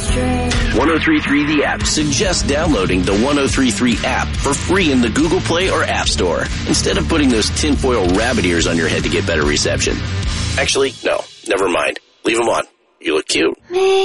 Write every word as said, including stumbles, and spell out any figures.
ten thirty-three The App suggests downloading the ten thirty-three app for free in the Google Play or App Store, instead of putting those tinfoil rabbit ears on your head to get better reception. Actually, no, never mind. Leave them on. You look cute.